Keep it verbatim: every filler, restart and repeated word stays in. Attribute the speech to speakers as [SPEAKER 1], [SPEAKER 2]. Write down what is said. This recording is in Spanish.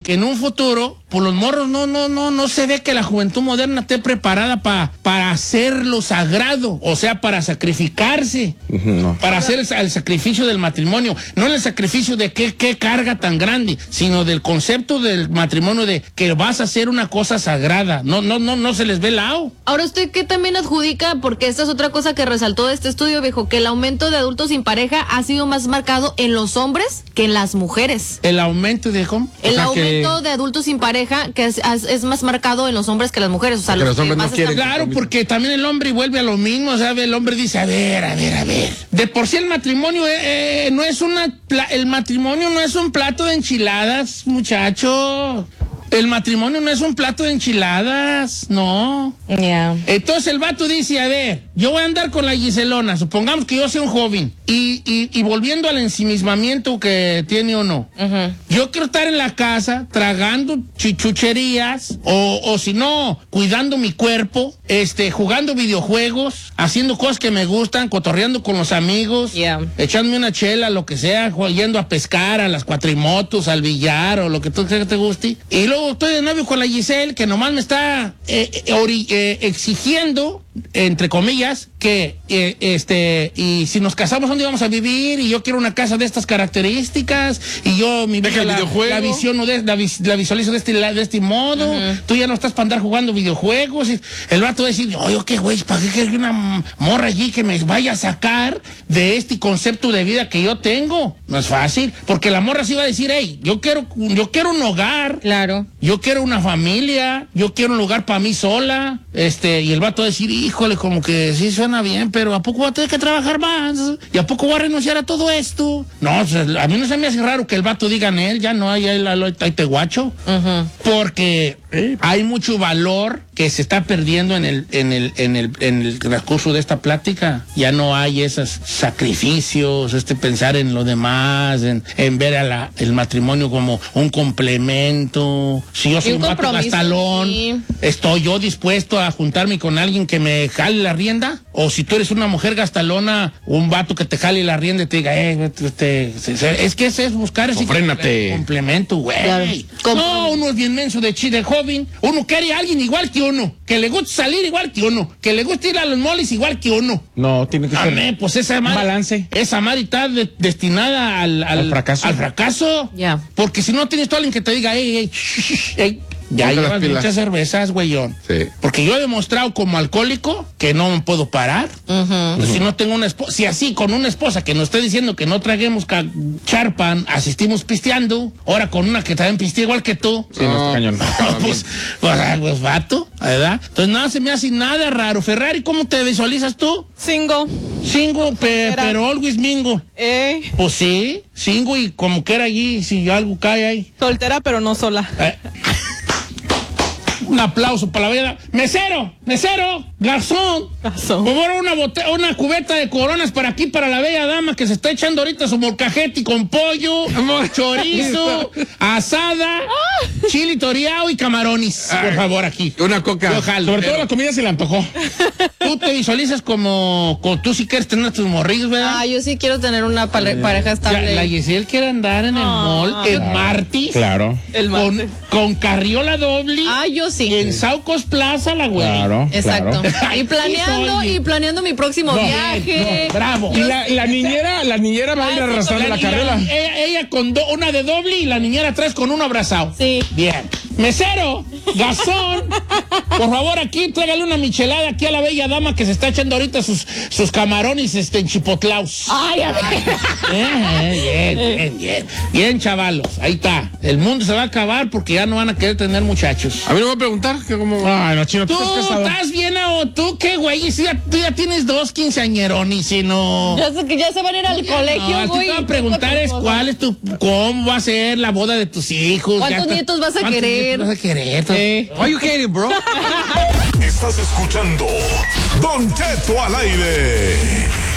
[SPEAKER 1] que en un futuro, pues los morros no, no, no, no se ve que la juventud moderna esté preparada pa, para hacer lo sagrado, o sea, para sacrificarse, no. para hacer el, el sacrificio del matrimonio, no el sacrificio de qué, qué carga tan grande, sino del concepto del matrimonio de que vas a hacer una cosa sagrada, no, no, no, no se les ve lao.
[SPEAKER 2] Ahora usted qué también adjudica, porque esta es otra cosa que resaltó de este estudio, viejo, que el aumento de adultos sin pareja ha sido más marcado en los hombres que en las mujeres.
[SPEAKER 1] El aumento de ¿cómo?
[SPEAKER 2] El
[SPEAKER 1] o sea,
[SPEAKER 2] aumento
[SPEAKER 1] que...
[SPEAKER 2] de adultos sin pareja que es, es más marcado en los hombres que en las mujeres. O sea, los,
[SPEAKER 3] los hombres
[SPEAKER 2] más
[SPEAKER 3] no quieren.
[SPEAKER 2] están...
[SPEAKER 1] Claro, porque también el hombre vuelve a lo mismo, ¿sabe? El hombre dice, a ver, a ver, a ver. De por sí el matrimonio eh, eh, no es una... El matrimonio no es un plato de enchiladas, muchacho. El matrimonio no es un plato de enchiladas, no.
[SPEAKER 2] Yeah.
[SPEAKER 1] Entonces el vato dice, a ver, yo voy a andar con la Giselona, supongamos que yo sea un joven, y, y, y volviendo al ensimismamiento que tiene o no, uh-huh. yo quiero estar en la casa tragando chichucherías, o, o si no, cuidando mi cuerpo, este, jugando videojuegos, haciendo cosas que me gustan, cotorreando con los amigos,
[SPEAKER 2] yeah. echándome
[SPEAKER 1] una chela, lo que sea, yendo a pescar, a las cuatrimotos, al billar, o lo que tú creas que te guste, y luego estoy de novio con la Giselle, que nomás me está eh, ori- eh, exigiendo, entre comillas, que eh, este y si nos casamos, ¿dónde vamos a vivir? Y yo quiero una casa de estas características, y yo mi
[SPEAKER 3] Deja el
[SPEAKER 1] la,
[SPEAKER 3] videojuego.
[SPEAKER 1] la visión de, la, la visualizo de este, de este modo. Uh-huh. Tú ya no estás para andar jugando videojuegos. Y el vato va a decir, oye, ¿qué güey? ¿Para qué quiero una morra allí que me vaya a sacar de este concepto de vida que yo tengo? No es fácil, porque la morra sí va a decir, hey, yo quiero, yo quiero un hogar.
[SPEAKER 2] Claro.
[SPEAKER 1] Yo quiero una familia, yo quiero un lugar para mí sola, este, y el vato va a decir, híjole, como que sí suena bien, pero ¿a poco voy a tener que trabajar más? ¿Y a poco voy a renunciar a todo esto? No, o sea, a mí no se me hace raro que el vato diga en él, ya no hay, hay, hay, hay teguacho, uh-huh. porque eh, hay mucho valor que se está perdiendo en el, en el, en el, en el transcurso de esta plática. Ya no hay esos sacrificios, este pensar en lo demás, en, en ver a la, el matrimonio como un complemento. Si yo soy un, un vato gastalón, sí. ¿estoy yo dispuesto a juntarme con alguien que me jale la rienda? O si tú eres una mujer gastalona, un vato que te jale la rienda y te diga, eh, este, es que ese es buscar ese
[SPEAKER 3] Ofrénate.
[SPEAKER 1] complemento, güey. Claro. No, uno es bien menso de chi de joven, uno quiere a alguien igual que uno, que le guste salir igual que uno, que le guste ir a los moles igual que uno.
[SPEAKER 3] No, tiene que ser
[SPEAKER 1] Amén, pues esa madre,
[SPEAKER 3] balance.
[SPEAKER 1] Esa madre está de, destinada al, al,
[SPEAKER 3] al fracaso.
[SPEAKER 1] Al fracaso.
[SPEAKER 2] Yeah.
[SPEAKER 1] Porque si no tienes tú a alguien que te diga, hey, hey, hey, ya llevas muchas cervezas, güeyón.
[SPEAKER 3] Sí.
[SPEAKER 1] Porque yo he demostrado como alcohólico que no me puedo parar. Uh-huh. Pues uh-huh. Si no tengo una esposa, si así con una esposa que nos está diciendo que no traguemos ca- charpan, asistimos pisteando, ahora con una que también pistea igual que tú.
[SPEAKER 3] Sí, no, no está cañón.
[SPEAKER 1] No, pues, pues, pues, vato, ¿verdad? Entonces nada se me hace nada raro. Ferrari, ¿cómo te visualizas tú?
[SPEAKER 4] Single.
[SPEAKER 1] Single, pe- pero always mingo.
[SPEAKER 4] Eh.
[SPEAKER 1] Pues sí, single y como que era allí, si algo cae ahí.
[SPEAKER 4] Soltera, pero no sola.
[SPEAKER 1] Eh. Un aplauso para la bella. ¡Mesero! ¡Mesero! ¡Garzón!
[SPEAKER 4] Garzón.
[SPEAKER 1] Por favor, una, bote- una cubeta de coronas para aquí, para la bella dama que se está echando ahorita su molcajete con pollo, chorizo, asada, chili toreado y camarones. Por favor, aquí.
[SPEAKER 3] Una coca.
[SPEAKER 1] Yo jalo,
[SPEAKER 3] Sobre
[SPEAKER 1] pero
[SPEAKER 3] todo la comida se le antojó.
[SPEAKER 1] tú te visualizas como, como tú sí quieres tener tus morrillos, ¿verdad?
[SPEAKER 2] Ah, yo sí quiero tener una pare- pareja estable.
[SPEAKER 1] La, la Giselle quiere andar en el
[SPEAKER 2] Ah,
[SPEAKER 1] mall, en
[SPEAKER 3] claro.
[SPEAKER 1] Martis.
[SPEAKER 3] Claro.
[SPEAKER 4] El
[SPEAKER 1] Con,
[SPEAKER 4] martes.
[SPEAKER 1] con carriola doble.
[SPEAKER 2] Ah, yo sí.
[SPEAKER 1] En Saucos Plaza, la güey.
[SPEAKER 3] Claro.
[SPEAKER 2] Exacto.
[SPEAKER 3] Claro.
[SPEAKER 2] Y planeando,
[SPEAKER 1] Oye.
[SPEAKER 2] y planeando mi próximo
[SPEAKER 1] No,
[SPEAKER 2] viaje.
[SPEAKER 1] no, bravo.
[SPEAKER 3] Y la, la niñera, la niñera va a ir
[SPEAKER 2] Ah, sí,
[SPEAKER 3] arrastrando
[SPEAKER 1] La
[SPEAKER 3] la
[SPEAKER 1] niña-
[SPEAKER 3] carriola.
[SPEAKER 1] Ella, ella con do- una de doble y la niñera atrás con uno abrazado.
[SPEAKER 2] Sí.
[SPEAKER 1] Bien. Mesero, gasón, por favor, aquí tráigale una michelada aquí a la bella dama que se está echando ahorita sus, sus camarones este, en chipotlaus.
[SPEAKER 2] Ay, a ver.
[SPEAKER 1] Bien, bien, bien, bien. Bien, chavalos, ahí está. El mundo se va a acabar porque ya no van a querer tener muchachos.
[SPEAKER 3] A mí no me va a preguntar que cómo.
[SPEAKER 1] Ay, no,
[SPEAKER 3] chino,
[SPEAKER 1] tú
[SPEAKER 3] ¿tú estás casado?
[SPEAKER 1] estás bien o tú qué, güey. Si ya, tú ya tienes dos quinceañerones, si no.
[SPEAKER 2] Ya sé que ya se van a ir al colegio,
[SPEAKER 1] No, a ti
[SPEAKER 2] güey.
[SPEAKER 1] te voy a preguntar es cuál es tu, cómo va a ser la boda de tus hijos.
[SPEAKER 2] ¿Cuántos
[SPEAKER 1] Ya está-
[SPEAKER 2] nietos vas a
[SPEAKER 1] ¿cuántos
[SPEAKER 2] querer?
[SPEAKER 1] nietos vas a querer?
[SPEAKER 2] Sí.
[SPEAKER 3] Why you hating, bro?
[SPEAKER 5] Estás escuchando Don Cheto al aire.